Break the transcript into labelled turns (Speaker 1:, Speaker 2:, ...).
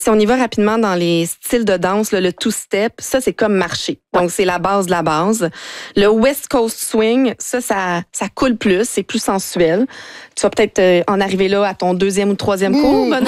Speaker 1: Si on y va rapidement dans les styles de danse, le two-step, ça, c'est comme marcher. Donc, c'est la base de la base. Le West Coast Swing, ça coule plus, c'est plus sensuel. Tu vas peut-être en arriver là à ton deuxième ou troisième cours, Benoît.